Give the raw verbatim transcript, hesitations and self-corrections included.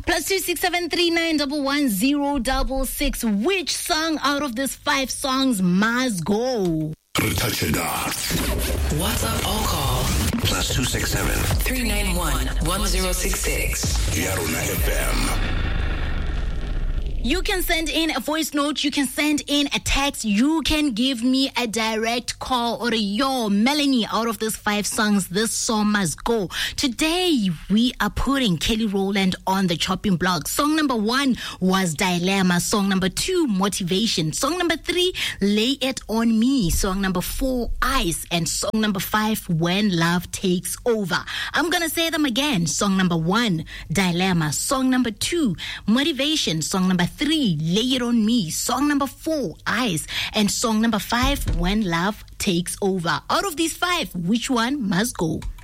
Plus two six seven three nine one one zero double six. Which song out of these five songs must go? Touch it up. WhatsApp or call. Plus two six seven three nine one one zero six six. Yarona F M. You can send in a voice note, you can send in a text, you can give me a direct call or a yo, Melanie, out of these five songs, this song must go. Today, we are putting Kelly Rowland on the chopping block. Song number one was Dilemma. Song number two, Motivation. Song number three, Lay It On Me. Song number four, Ice. And song number five, When Love Takes Over. I'm gonna say them again. Song number one, Dilemma. Song number two, Motivation. Song number three, Lay It On Me. Song number four, Eyes. And song number five, When Love Takes Over. Out of these five, which one must go?